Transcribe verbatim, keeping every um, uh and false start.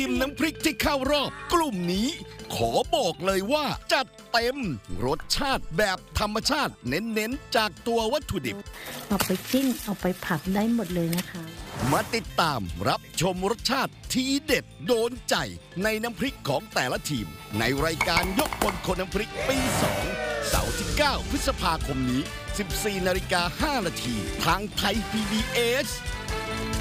ทีมน้ำพริกที่เข้ารอบกลุ่มนี้ขอบอกเลยว่าจัดเต็มรสชาติแบบธรรมชาติเน้นๆจากตัววัตถุดิบเอาไปจิ้มเอาไปผัดได้หมดเลยนะคะมาติดตามรับชมรสชาติทีเด็ดโดนใจในน้ำพริกของแต่ละทีมในรายการยกพลคนน้ำพริกปีสองเสาร์ที่เก้าพฤษภาคมนี้ สิบสี่นาฬิกาห้านาทีทางไทย พี บี เอส